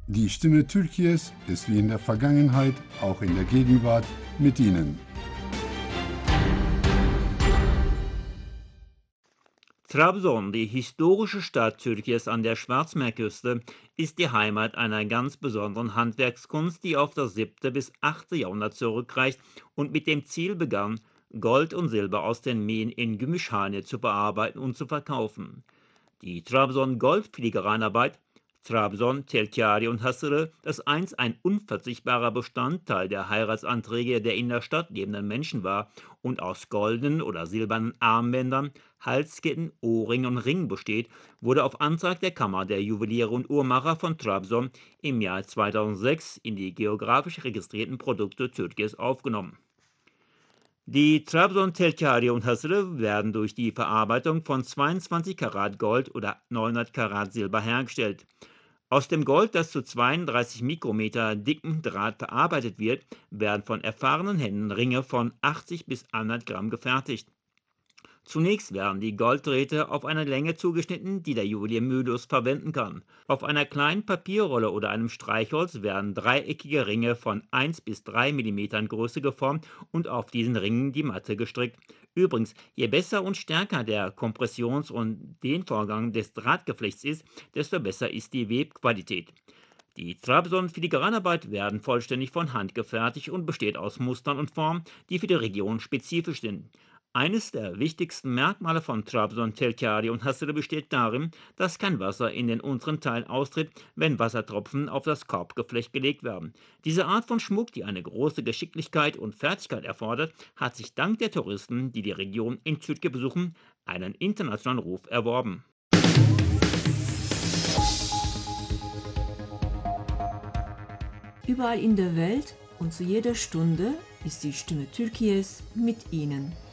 Die Stimme Türkiye's ist wie in der Vergangenheit auch in der Gegenwart mit Ihnen. Trabzon, die historische Stadt Türkiens an der Schwarzmeerküste, ist die Heimat einer ganz besonderen Handwerkskunst, die auf das 7. bis 8. Jahrhundert zurückreicht und mit dem Ziel begann, Gold und Silber aus den Minen in Gümüşhane zu bearbeiten und zu verkaufen. Die Trabzon-Goldfiligranerarbeit, Trabzon, Telkari und Hasırı, das einst ein unverzichtbarer Bestandteil der Heiratsanträge der in der Stadt lebenden Menschen war und aus goldenen oder silbernen Armbändern, Halsketten, Ohrringen und Ringen besteht, wurde auf Antrag der Kammer der Juweliere und Uhrmacher von Trabzon im Jahr 2006 in die geografisch registrierten Produkte Türkiens aufgenommen. Die Trabzon Telkari und Hasırı werden durch die Verarbeitung von 22 Karat Gold oder 900 Karat Silber hergestellt. Aus dem Gold, das zu 32 Mikrometer dicken Draht verarbeitet wird, werden von erfahrenen Händen Ringe von 80 bis 100 Gramm gefertigt. Zunächst werden die Golddrähte auf eine Länge zugeschnitten, die der Juwelier mühelos verwenden kann. Auf einer kleinen Papierrolle oder einem Streichholz werden dreieckige Ringe von 1 bis 3 Millimetern Größe geformt und auf diesen Ringen die Matte gestrickt. Übrigens, je besser und stärker der Kompressions- und Dehnvorgang des Drahtgeflechts ist, desto besser ist die Webqualität. Die Trabzon-Filigranarbeit werden vollständig von Hand gefertigt und besteht aus Mustern und Formen, die für die Region spezifisch sind. Eines der wichtigsten Merkmale von Trabzon, Telkari und Hasırı besteht darin, dass kein Wasser in den unteren Teil austritt, wenn Wassertropfen auf das Korbgeflecht gelegt werden. Diese Art von Schmuck, die eine große Geschicklichkeit und Fertigkeit erfordert, hat sich dank der Touristen, die die Region in Türkei besuchen, einen internationalen Ruf erworben. Überall in der Welt und zu jeder Stunde ist die Stimme Türkiye's mit Ihnen.